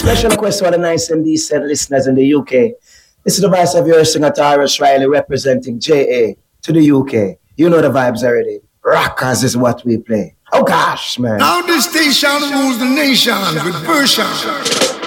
Special request to all the nice and decent listeners in the UK. This is the voice of your singer Tyrus Riley representing JA to the UK. You know the vibes already. Rockers is what we play. Oh gosh, man. Now this station rules the nation with version.